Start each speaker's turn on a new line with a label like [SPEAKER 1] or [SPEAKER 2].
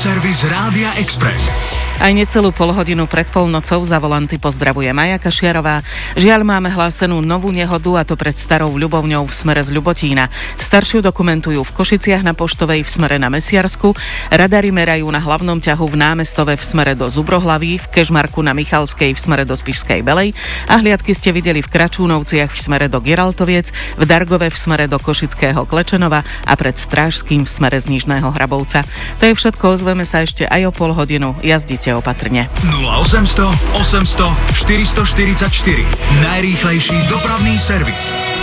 [SPEAKER 1] servis Rádia Express.
[SPEAKER 2] Aj necelú polhodinu pred polnocou za volanty pozdravuje Maja Kašiarová. Žiaľ, máme hlásenú novú nehodu, a to pred starou Ľubovňou v smere z Ľubotína. Staršiu dokumentujú v Košiciach na Poštovej v smere na Mesiarsku, radary merajú na hlavnom ťahu v Námestove v smere do Zubrohlaví, v Kežmarku na Michalskej v smere do Spišskej Belej a hliadky ste videli v Kračúnovciach v smere do Giraltoviec, v Dargove v smere do Košického Klečenova a pred Strážským v smere z Nižného Hrabovca. To je všetko, ozveme sa ešte aj o pol hodinu. Jazdite opatrne.
[SPEAKER 1] 0800 800 444. Najrýchlejší dopravný servis.